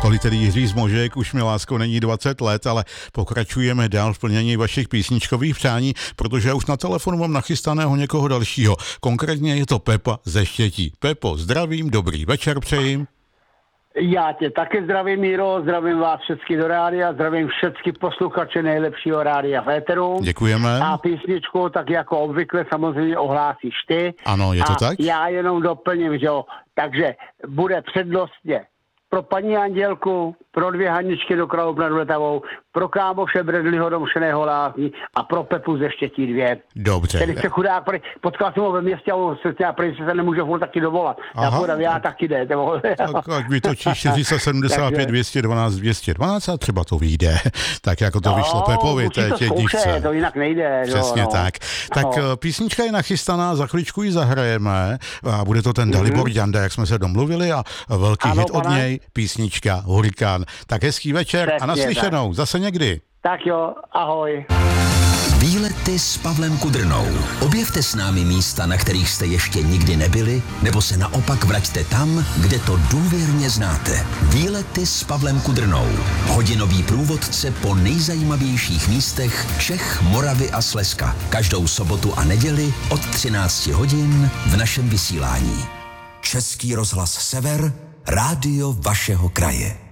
Tolik tedy Jiří Zmožek, už mi lásko není 20 let, ale pokračujeme dál v plnění vašich písničkových přání, protože já už na telefonu mám nachystaného někoho dalšího. Konkrétně je to Pepa ze Štětí. Pepo, zdravím, dobrý večer přejím. Já tě taky zdravím, Míro, zdravím vás všechny do rádia, zdravím všechny posluchače nejlepšího rádia v éteru. Děkujeme. A písničku, tak jako obvykle samozřejmě ohlásíš ty. Ano, je to a tak? Já jenom doplním, že jo, takže bude přednostně pro paní Andělku, pro 2 Haničky do Kralov nad Vltavou, pro kámoše Bradleyho do Mšeného Lázní a pro Pepu ze Štětí 2. Dobře. Který se chudák, potkal jsem ho ve městě a on se nemůže furt taky dovolat. Já taky jde. Tak ať vytočí 475 212 212 a třeba to vyjde. Tak jako to vyšlo Pepovi, té jedničce. To jinak nejde. Přesně tak. Tak písnička je nachystaná, za chvíličku ji zahrajeme a bude to ten Dalibor Janda, jak jsme se domluvili a velký hit od něj, písnička Hurikán. Tak hezký večer a naslyšenou. Zase někdy. Tak jo, ahoj. Výlety s Pavlem Kudrnou. Objevte s námi místa, na kterých jste ještě nikdy nebyli, nebo se naopak vraťte tam, kde to důvěrně znáte. Výlety s Pavlem Kudrnou. Hodinový průvodce po nejzajímavějších místech Čech, Moravy a Slezska. Každou sobotu a neděli od 13 hodin v našem vysílání. Český rozhlas Sever, rádio vašeho kraje.